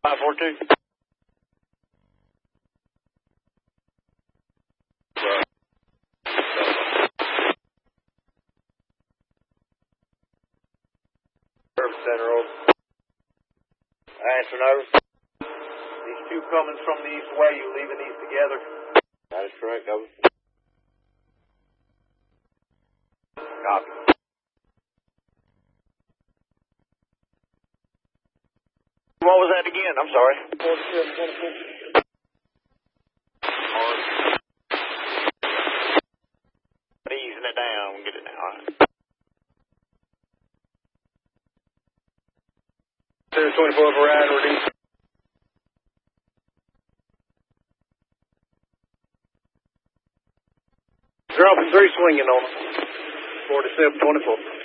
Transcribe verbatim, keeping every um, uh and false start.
five four two. Service center over. Answer over. These two coming from the east way, you leaving these together? That is correct, over. Copy. What was that again? I'm sorry. forty-seven twenty-four. Easing it down. We'll get it now. All right. twenty-four for ride, reduce. Dropping three swinging on them. forty-seven twenty-four.